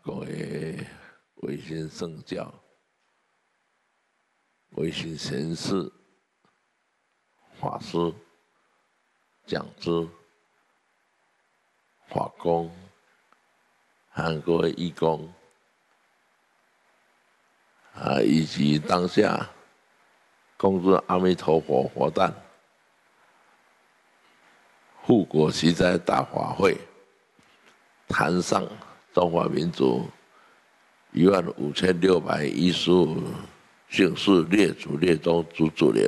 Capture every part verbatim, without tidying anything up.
各位维新圣教、维新贤士、法师、讲师、法工和各位义工啊，以及当下恭祝阿弥陀佛活诞护国息灾大法会坛上中华民族一万五千六百一十五姓氏列祖列宗祖祖灵，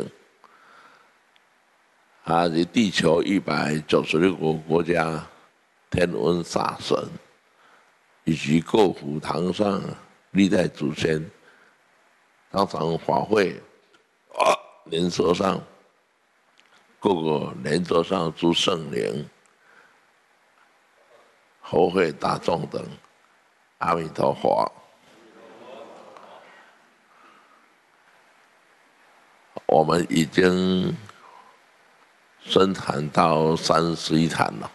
啊，及地球一百九十六个国家天文煞神，以及各府堂上历代祖先，当场法会啊，莲座上各个莲座上诸圣灵、后会大众等，阿弥陀佛。我们已经深谈到三十一坛了，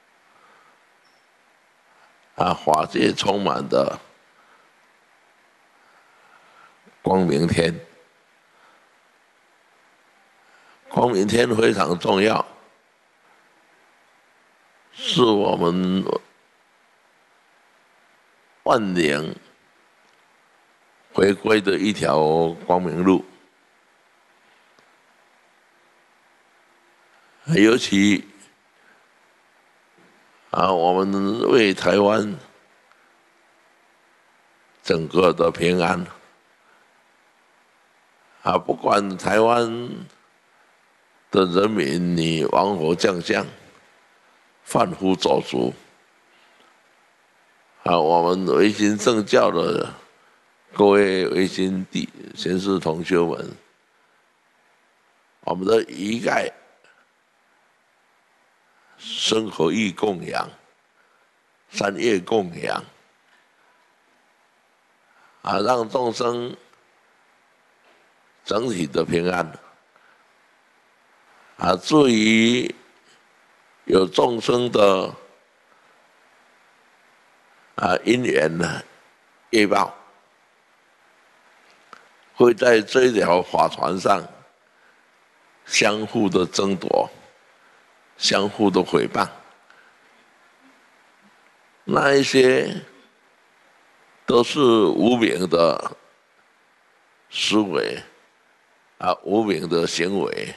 啊，法界充满的光明天，光明天非常重要，是我们万灵回归的一条光明路。尤其啊，我们为台湾整个的平安啊，不管台湾的人民你王侯将相、贩夫走卒啊，我们维新圣教的各位维新弟贤士同修们，我们的一概生活义供养、三业供养，啊，让众生整体的平安。啊，至于有众生的啊因缘呢、业报，会在这一条法船上相互的争夺。相互的诽谤，那一些都是无明的思维啊，无明的行为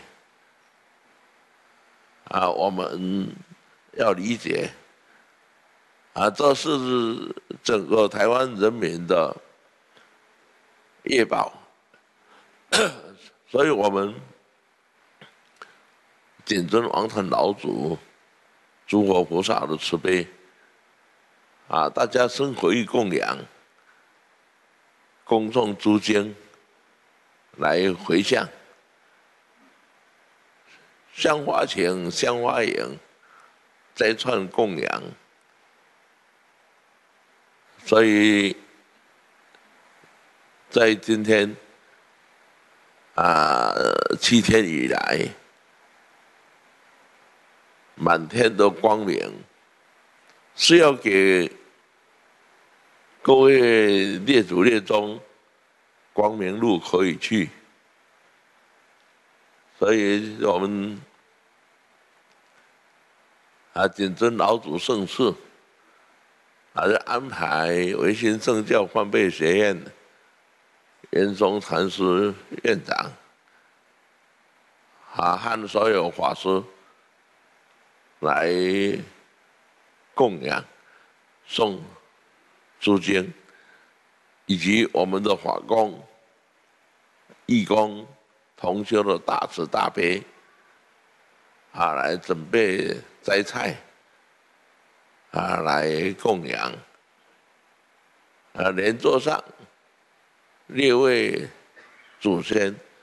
啊，我们要理解啊，这是整个台湾人民的业报，所以我们谨遵王禅老祖、诸佛菩萨的慈悲，啊，大家生活义供养，恭诵诸经，来回向，香花情、香花影，斋串供养。所以，在今天啊七天以来，满天的光明，是要给各位列祖列宗光明路可以去，所以我们啊谨遵老祖圣事，还是安排维新圣教换备学院圆宗禅师院长啊和所有法师来供养、诵诸经，以及我们的法工、义工同修的大慈大悲啊，来准备斋菜啊，来供养啊，莲座上列位祖先